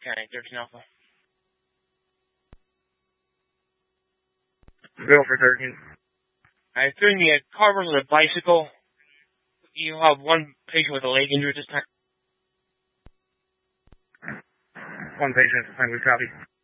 Okay, 13 Alpha. Go for 13. Alright, during the Carver with a bicycle, you have one patient with a leg injury at this time. One patient, I would copy.